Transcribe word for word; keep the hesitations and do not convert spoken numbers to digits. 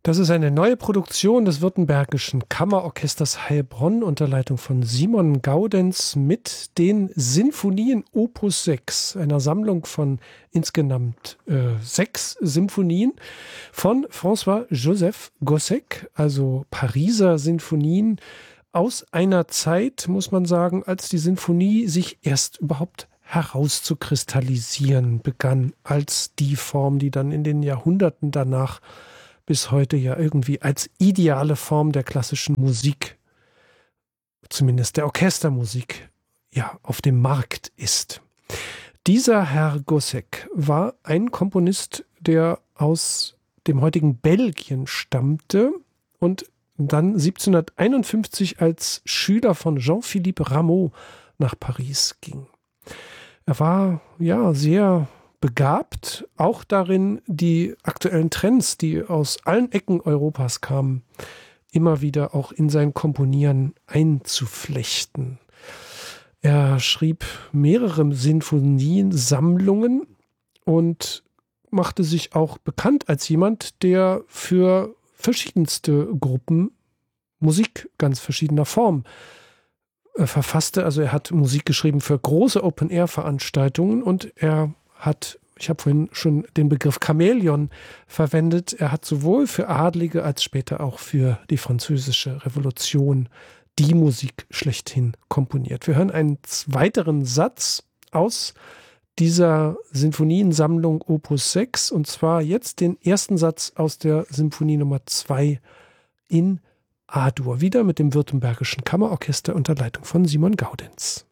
Das ist eine neue Produktion des Württembergischen Kammerorchesters Heilbronn unter Leitung von Simon Gaudenz mit den Sinfonien Opus sechs, einer Sammlung von insgesamt äh, sechs Sinfonien von François-Joseph Gossec, also Pariser Sinfonien aus einer Zeit, muss man sagen, als die Sinfonie sich erst überhaupt herauszukristallisieren begann, als die Form, die dann in den Jahrhunderten danach bis heute ja irgendwie als ideale Form der klassischen Musik, zumindest der Orchestermusik, ja, auf dem Markt ist. Dieser Herr Gossec war ein Komponist, der aus dem heutigen Belgien stammte und dann siebzehnhunderteinundfünfzig als Schüler von Jean-Philippe Rameau nach Paris ging. Er war ja sehr begabt, auch darin, die aktuellen Trends, die aus allen Ecken Europas kamen, immer wieder auch in sein Komponieren einzuflechten. Er schrieb mehrere Sinfoniensammlungen und machte sich auch bekannt als jemand, der für verschiedenste Gruppen Musik ganz verschiedener Form äh, verfasste. Also er hat Musik geschrieben für große Open-Air-Veranstaltungen und er hat, ich habe vorhin schon den Begriff Chamäleon verwendet, er hat sowohl für Adlige als später auch für die Französische Revolution die Musik schlechthin komponiert. Wir hören einen weiteren Satz aus dieser Sinfoniensammlung Opus sechs und zwar jetzt den ersten Satz aus der Symphonie Nummer zwei in A-Dur, wieder mit dem Württembergischen Kammerorchester unter Leitung von Simon Gaudenz.